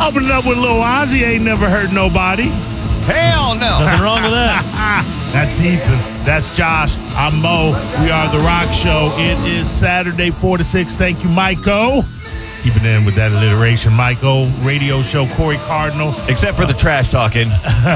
Opening up with Lil Ozzy, ain't never hurt nobody. Hell no. Nothing wrong with that. That's Ethan. That's Josh. I'm Mo. We are The Rock Show. It is Saturday, 4 to 6. Thank you, Michael. Keeping in with that alliteration. Michael, radio show, Corey Cardinal. Except for the trash talking.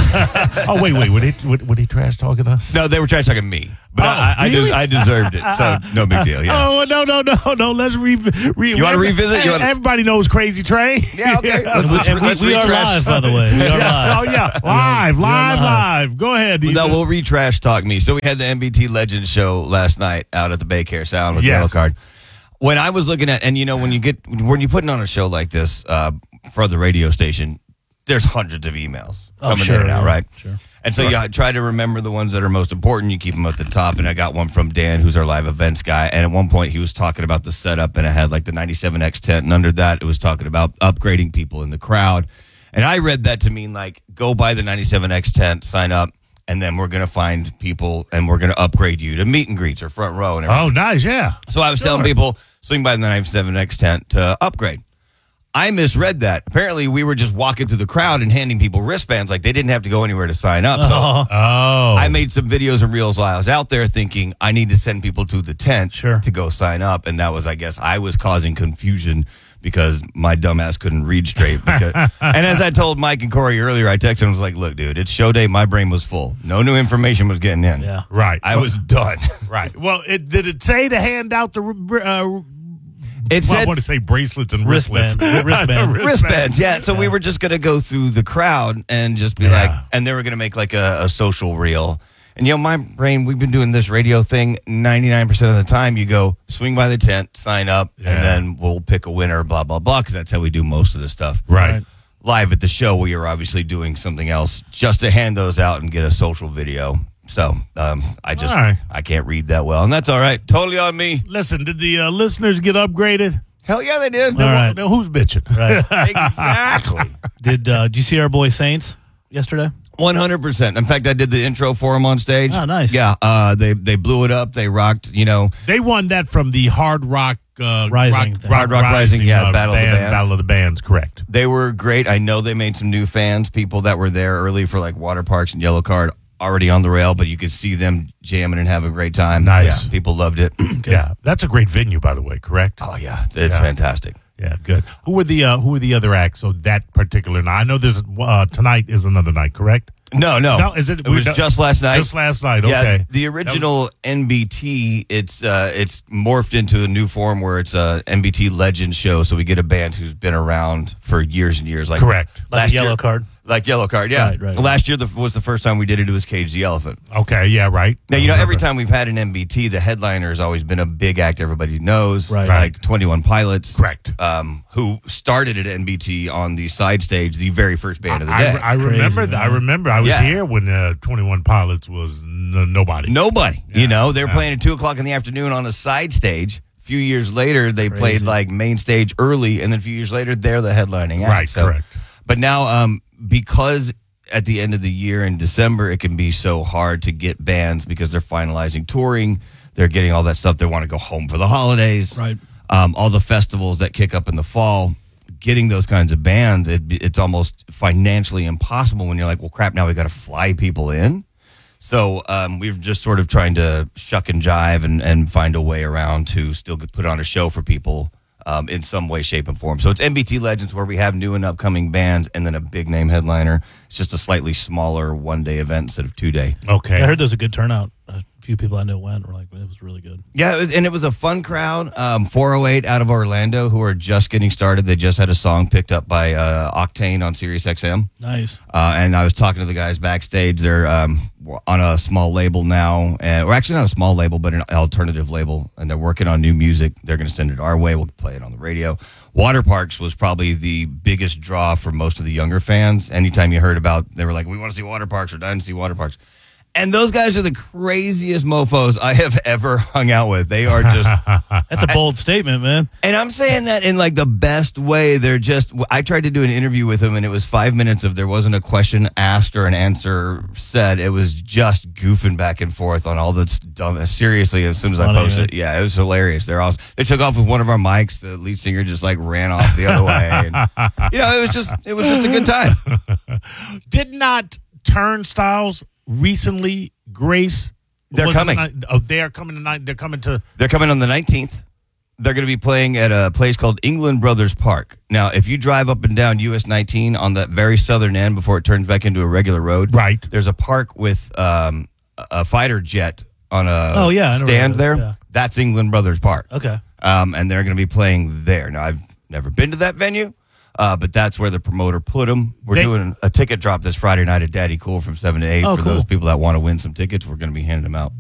Oh, wait. Were they trash talking us? No, they were trash talking me. But really? I deserved it, so no big deal. Yeah. Oh, no. Let's You want to revisit? Everybody knows Crazy Train. Yeah, okay. Let's We are retrash. live, by the way. We are live. Oh, yeah. Live. Go ahead. No, we'll retrash talk me. So we had the MBT Legends show last night out at the Baycare Sound with Yellow Card. When I was looking at, and when you're putting on a show like this for the radio station, there's hundreds of emails coming in and out, right? Sure. And so you try to remember the ones that are most important. You keep them at the top. And I got one from Dan, who's our live events guy. And at one point, he was talking about the setup, and it had like the 97X tent. And under that, it was talking about upgrading people in the crowd. And I read that to mean like, go buy the 97X tent, sign up, and then we're going to find people, and we're going to upgrade you to meet and greets or front row and everything. Oh, nice, yeah. So I was telling people, swing by the 97X tent to upgrade. I misread that. Apparently, we were just walking through the crowd and handing people wristbands like they didn't have to go anywhere to sign up. So I made some videos and reels while I was out there thinking I need to send people to the tent to go sign up. And that was, I guess, I was causing confusion because my dumbass couldn't read straight. And as I told Mike and Corey earlier, I texted him and was like, look, dude, it's show day. My brain was full. No new information was getting in. Yeah. Right. I was done. Right. Well, did it say to hand out the... It said, I want to say bracelets and wristlets. Wristbands, yeah. So we were just going to go through the crowd and just be like, and they were going to make like a social reel. And, my brain, we've been doing this radio thing 99% of the time. You go, swing by the tent, sign up, and then we'll pick a winner, blah, blah, blah, because that's how we do most of the stuff. Right. Live at the show, we are obviously doing something else just to hand those out and get a social video. So I can't read that well, and that's all right. Totally on me. Listen, did the listeners get upgraded? Hell yeah, they did. All right. Now, who's bitching? Right. Exactly. Did you see our boy Saints yesterday? 100%. In fact, I did the intro for him on stage. Oh, nice. Yeah, they blew it up. They rocked. They won that from the Hard Rock Rising. Hard Rock Rising. Yeah, Battle of the Bands. Battle of the Bands. Correct. They were great. I know they made some new fans, people that were there early for like Water Parks and Yellow Card. Already on the rail, but you could see them jamming and having a great time. Nice. Yeah, people loved it. Yeah, that's a great venue, by the way. Correct. Oh yeah, it's fantastic. Yeah, good. Who were the other acts? So that particular night. I know there's tonight is another night. Correct. No. Is it? It was just last night. Just last night. Okay. Yeah, the original NBT. It's morphed into a new form where it's a NBT Legends show. So we get a band who's been around for years and years. Like correct. Like Yellow Card. Like Yellow Card, yeah. Right. Last year was the first time we did it. It was Cage the Elephant. Okay, yeah, right. Now, every time we've had an MBT, the headliner has always been a big act everybody knows. Right. Like 21 Pilots. Correct. Who started at NBT on the side stage, the very first band of the day. I remember that. I remember. I was here when 21 Pilots was nobody. Nobody. Yeah. They were playing at 2 o'clock in the afternoon on a side stage. A few years later, they played like main stage early, and then a few years later, they're the headlining act. Right, correct. But now, because at the end of the year in December, it can be so hard to get bands because they're finalizing touring. They're getting all that stuff. They want to go home for the holidays. Right. All the festivals that kick up in the fall, getting those kinds of bands, it's almost financially impossible when you're like, well, crap, now we got to fly people in. So we're just sort of trying to shuck and jive and find a way around to still put on a show for people in some way, shape, and form. So it's NBT Legends where we have new and upcoming bands and then a big name headliner. It's just a slightly smaller one-day event instead of 2-day. Okay. I heard there was a good turnout. A few people I know went were like, it was really good. Yeah, it was a fun crowd. 408 out of Orlando who are just getting started. They just had a song picked up by Octane on Sirius XM. Nice. And I was talking to the guys backstage. They're on a small label now. Or actually not a small label, but an alternative label. And they're working on new music. They're going to send it our way. We'll play it on the radio. Water Parks was probably the biggest draw for most of the younger fans. Anytime you heard about, they were like, we want to see Water Parks or dying to see Water Parks. And those guys are the craziest mofos I have ever hung out with. They are just... That's a bold statement, man. And I'm saying that in like the best way. They're just... I tried to do an interview with them, and it was 5 minutes of there wasn't a question asked or an answer said. It was just goofing back and forth on all this dumb... Seriously, as soon as I posted it, yeah, it was hilarious. They're awesome. They took off with one of our mics. The lead singer just like ran off the other way. And, it was just a good time. Did not Turnstiles recently grace? They're coming. They're coming tonight. They're coming on the 19th. They're going to be playing at a place called England Brothers Park. Now, if you drive up and down US 19 on that very southern end before it turns back into a regular road, right? There's a park with a fighter jet on a stand there. Yeah. That's England Brothers Park. Okay. And they're going to be playing there. Now, I've never been to that venue. But that's where the promoter put them. We're doing a ticket drop this Friday night at Daddy Cool from 7 to 8 for those people that want to win some tickets. We're going to be handing them out.